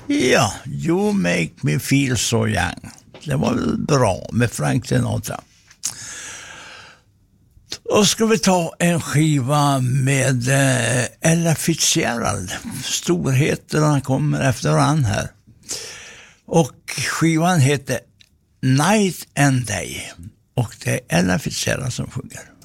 Ja, You Make Me Feel So Young. Det var väl bra med Frank Sinatra. Och ska vi ta en skiva med Ella Fitzgerald. Storheterna kommer efter varandra här. Och skivan heter Night and Day. Och det är Ella Fitzgerald som sjunger.